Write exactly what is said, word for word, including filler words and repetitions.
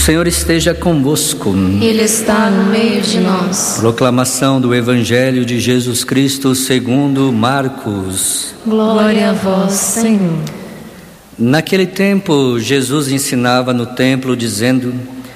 Senhor esteja convosco. Ele está no meio de nós. Proclamação do Evangelho de Jesus Cristo segundo Marcos. Glória a vós, Senhor. Naquele tempo, Jesus ensinava no templo, dizendo: